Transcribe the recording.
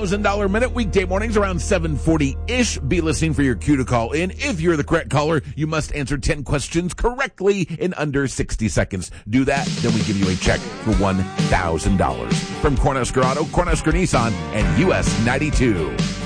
$1,000 minute weekday mornings around 7:40-ish. Be listening for your cue to call in. If you're the correct caller, you must answer 10 questions correctly in under 60 seconds. Do that, then we give you a check for $1,000. From Cornhusker Auto, Cornhusker Nissan, and US 92.